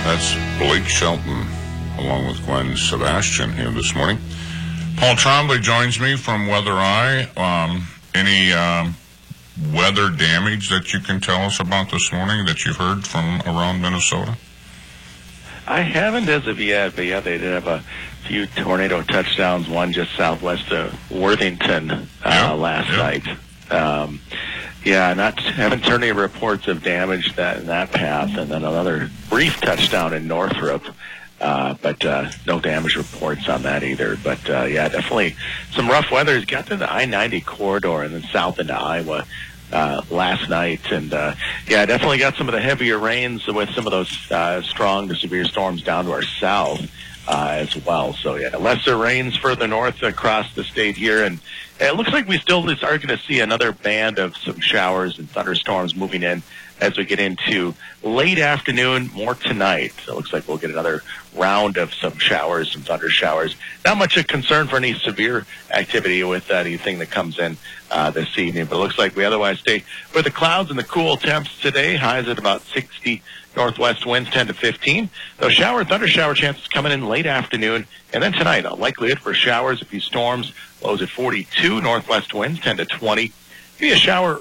That's Blake Shelton, along with Glenn Sebastian here this morning. Paul Trombley joins me from Weather Eye. Any weather damage that you can tell us about this morning that you've heard from around Minnesota? I haven't as of yet, but yeah, they did have a few tornado touchdowns, one just southwest of Worthington last night. Haven't heard any reports of damage in that path, and then another brief touchdown in Northrop, but no damage reports on that either. But definitely some rough weather. It's got to the I-90 corridor and then south into Iowa last night, and definitely got some of the heavier rains with some of those strong to severe storms down to our south as well. So lesser rains further north across the state here, and it looks like we still are going to see another band of some showers and thunderstorms moving in as we get into late afternoon, more tonight. So it looks like we'll get another round of some showers, some thunder showers. Not much of concern for any severe activity with anything that comes in this evening, but it looks like we otherwise stay with the clouds and the cool temps today. Highs at about 60, northwest winds 10 to 15. Those thunder shower chances coming in late afternoon, and then tonight, a likelihood for showers, a few storms, lows at 42, northwest winds 10 to 20. Maybe a shower